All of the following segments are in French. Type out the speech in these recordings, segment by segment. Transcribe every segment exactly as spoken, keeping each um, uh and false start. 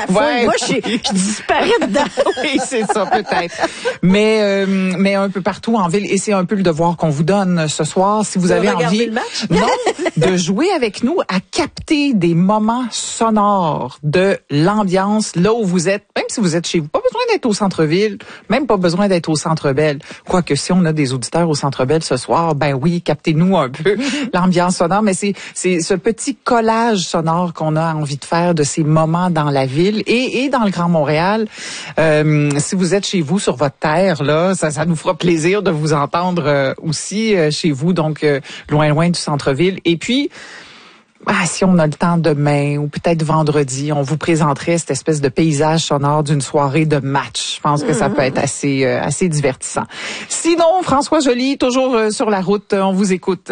foule. Ouais, Moi, je, je disparais dedans. Oui, c'est ça, peut-être. Mais, euh, mais un peu partout en ville. Et c'est un peu le devoir qu'on vous donne ce soir. Si vous De avez regarder envie, le match? non, de jouer avec nous à capter des moments sonores de l'ambiance là où vous êtes, même si vous êtes chez vous. Pas besoin d'être au centre-ville, même pas besoin d'être au Centre-Bell. Quoique si on a des auditeurs au Centre-Bell ce soir, ben oui, captez-nous un peu l'ambiance sonore. Mais c'est, c'est ce petit collage sonore qu'on a envie de faire de ces moments dans la ville et, et dans le Grand Montréal. Euh, si vous êtes chez vous sur votre terre, là, ça, ça nous fera plaisir de vous entendre euh, aussi euh, chez vous, donc euh, loin, loin du centre-ville. Et puis, ah, si on a le temps demain ou peut-être vendredi, on vous présenterait cette espèce de paysage sonore d'une soirée de match. Je pense que ça peut être assez, euh, assez divertissant. Sinon, François Joly, toujours euh, sur la route, on vous écoute.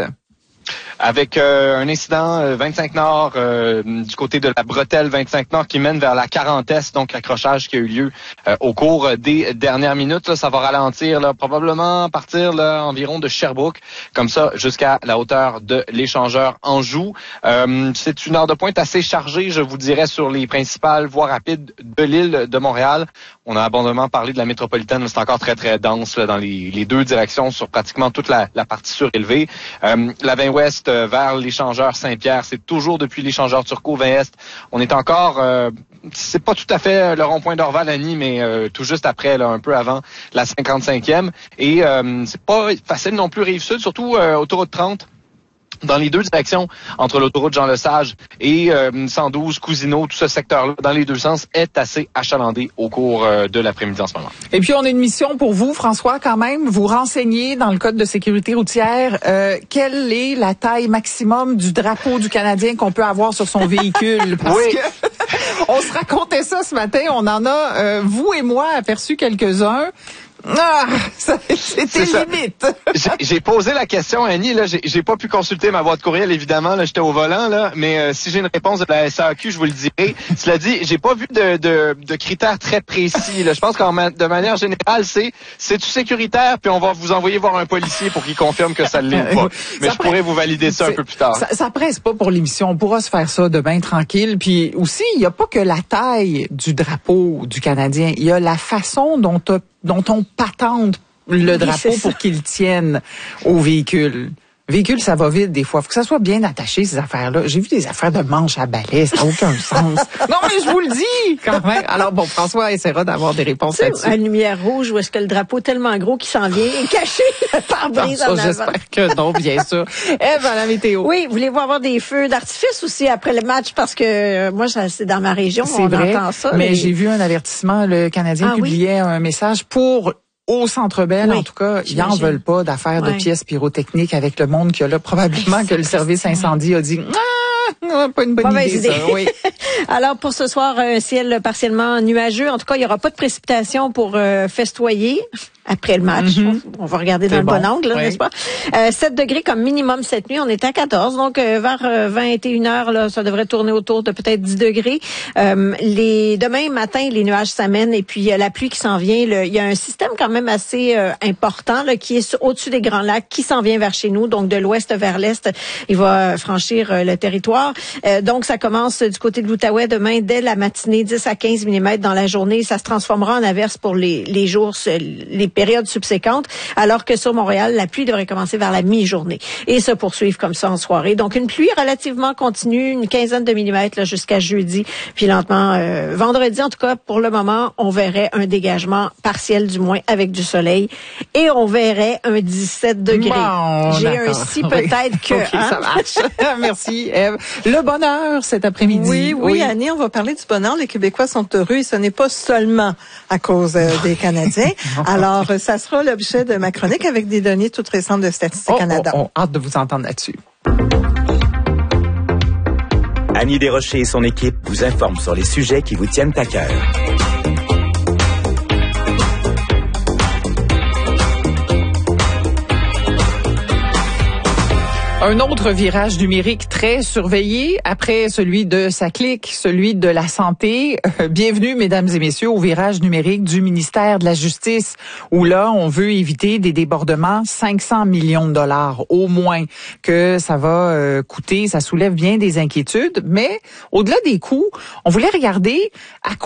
Avec euh, un incident euh, vingt-cinq Nord euh, du côté de la bretelle vingt-cinq Nord qui mène vers la quarante Est, donc accrochage qui a eu lieu euh, au cours des dernières minutes. Là, ça va ralentir, là, probablement partir là, environ de Sherbrooke, comme ça jusqu'à la hauteur de l'échangeur Anjou. Euh, c'est une heure de pointe assez chargée, je vous dirais, sur les principales voies rapides de l'île de Montréal. On a abondamment parlé de la métropolitaine, mais c'est encore très, très dense là, dans les, les deux directions sur pratiquement toute la, la partie surélevée. Euh, la vingt Ouest euh, vers l'échangeur Saint-Pierre, c'est toujours depuis l'échangeur Turcot vingt Est. On est encore, euh, c'est pas tout à fait le rond-point d'Orval-Annie, mais euh, tout juste après, là, un peu avant la cinquante-cinquième. Et euh, c'est pas facile non plus Rive-Sud, surtout euh, autoroute trente. Dans les deux directions, entre l'autoroute Jean-Lesage et euh, cent douze, Cousineau, tout ce secteur-là, dans les deux sens, est assez achalandé au cours euh, de l'après-midi en ce moment. Et puis, on a une mission pour vous, François, quand même. Vous renseignez dans le Code de sécurité routière euh, quelle est la taille maximum du drapeau du Canadien qu'on peut avoir sur son véhicule. Parce oui. que on se racontait ça ce matin. On en a, euh, vous et moi, aperçu quelques-uns. Ah, ça, c'était limite. J'ai, j'ai posé la question à Annie, là, j'ai, j'ai pas pu consulter ma boîte courriel, évidemment, là, j'étais au volant, là, mais euh, si j'ai une réponse de la S A Q, je vous le dirai. Cela dit, j'ai pas vu de, de, de critères très précis, là. Je pense qu'en ma, de manière générale, c'est, c'est-tu sécuritaire, puis on va vous envoyer voir un policier pour qu'il confirme que ça l'est pas. Mais ça je presse, pourrais vous valider ça un peu plus tard. Ça, ça presse pas pour l'émission. On pourra se faire ça demain tranquille. Puis aussi, il y a pas que la taille du drapeau du Canadien. Il y a la façon dont t'as dont on patente le oui, drapeau pour qu'il tienne au véhicule. Véhicule, ça va vite des fois. Faut que ça soit bien attaché, ces affaires-là. J'ai vu des affaires de manches à balai, ça n'a aucun sens. Non, mais je vous le dis, quand même. Alors bon, François essaiera d'avoir des réponses là-dessus. Une lumière rouge où est-ce que le drapeau tellement gros qui s'en vient est caché par brise en avant. J'espère que non, bien sûr. Ève, à la météo. Oui, voulez-vous avoir des feux d'artifice aussi après le match? Parce que euh, moi, ça, c'est dans ma région, c'est on vrai, entend ça. Mais et... j'ai vu un avertissement, le Canadien ah, publiait oui? un message pour... Au Centre Bell, oui, en tout cas, ils n'en veulent pas d'affaires ouais. de pièces pyrotechniques avec le monde qu'il y a là. Probablement que le service incendie a dit ah, pas une bonne pas idée, idée. Ça. Oui. Alors pour ce soir, un ciel partiellement nuageux. En tout cas, il n'y aura pas de précipitation pour euh, festoyer. Après le match, mm-hmm. on, on va regarder dans le bon, bon angle, là, oui. n'est-ce pas? Euh, sept degrés comme minimum cette nuit. On est à quatorze, donc euh, vers euh, vingt et une heures, là, ça devrait tourner autour de peut-être dix degrés. Euh, les demain matin, les nuages s'amènent et puis euh, la pluie qui s'en vient. Le, il y a un système quand même assez euh, important là, qui est au-dessus des Grands Lacs, qui s'en vient vers chez nous, donc de l'ouest vers l'est. Il va franchir euh, le territoire. Euh, donc ça commence du côté de l'Outaouais demain dès la matinée, dix à quinze millimètres dans la journée. Ça se transformera en averse pour les, les jours, les périodes subséquentes, alors que sur Montréal, la pluie devrait commencer vers la mi-journée et se poursuivre comme ça en soirée. Donc, une pluie relativement continue, une quinzaine de millimètres là, jusqu'à jeudi, puis lentement, euh, vendredi, en tout cas, pour le moment, on verrait un dégagement partiel, du moins, avec du soleil, et on verrait un dix-sept degrés. Bon, J'ai d'accord. un si peut-être oui. que... Okay, hein? Ça marche. Merci, Ève. Le bonheur cet après-midi. Oui, oui, oui, Annie, on va parler du bonheur. Les Québécois sont heureux et ce n'est pas seulement à cause euh, des Canadiens. Alors, ça sera l'objet de ma chronique avec des données toutes récentes de Statistique oh, Canada. On, on hâte de vous entendre là-dessus. Annie Desrochers et son équipe vous informent sur les sujets qui vous tiennent à cœur. Un autre virage numérique très surveillé après celui de Saclic, celui de la santé. Euh, bienvenue, mesdames et messieurs, au virage numérique du ministère de la Justice, où là, on veut éviter des débordements, cinq cents millions de dollars au moins que ça va euh, coûter. Ça soulève bien des inquiétudes, mais au-delà des coûts, on voulait regarder à